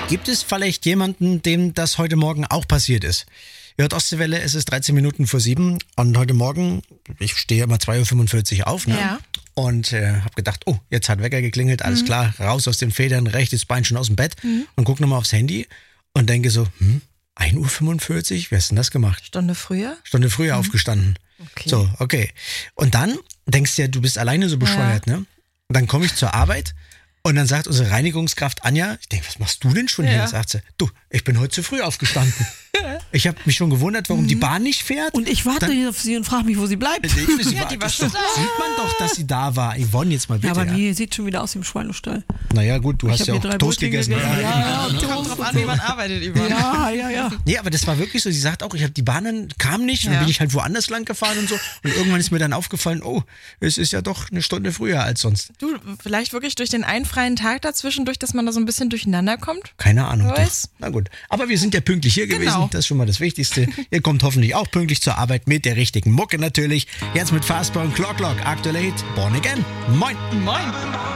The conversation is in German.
Gibt es vielleicht jemanden, dem das heute Morgen auch passiert ist? Ihr hört Ostseewelle, es ist 13 Minuten vor 7 und heute Morgen, ich stehe immer 2.45 Uhr auf, ne? Ja. Und habe gedacht, oh, jetzt hat Wecker geklingelt, alles klar, raus aus den Federn, rechtes Bein schon aus dem Bett und guck nochmal aufs Handy und denke so, 1.45 Uhr, wie hast du denn das gemacht? Stunde früher? Stunde früher aufgestanden. Okay. So, okay. Und dann denkst du ja, du bist alleine so bescheuert, ne? Und dann komme ich zur Arbeit und dann sagt unsere Reinigungskraft Anja, ich denke, was machst du denn schon hier? Sagt sie, du, ich bin heute zu früh aufgestanden. Ich habe mich schon gewundert, warum die Bahn nicht fährt. Und ich warte hier auf sie und frage mich, wo sie bleibt. Die war schon da. Sieht man doch, dass sie da war. Yvonne, jetzt mal bitte. Ja, aber die sieht schon wieder aus wie im Schweinestall. Naja gut, du hast hab ja hier auch 3 Toast Brötchen gegessen. Ja, Kommt drauf an, wie man arbeitet, Yvonne. Ja. Nee, aber das war wirklich so. Sie sagt auch, die Bahnen kamen nicht. Und dann bin ich halt woanders lang gefahren und so. Und irgendwann ist mir dann aufgefallen, oh, es ist ja doch eine Stunde früher als sonst. Du, vielleicht wirklich durch den einen freien Tag dazwischendurch, dass man da so ein bisschen durcheinander kommt? Keine Ahnung. Weiß. Doch. Na gut. Aber wir sind ja pünktlich hier gewesen. Das ist schon mal das Wichtigste. Ihr kommt hoffentlich auch pünktlich zur Arbeit mit der richtigen Mucke natürlich. Jetzt mit Fastball und Clock. Aktuell Hit Born Again. Moin. Moin.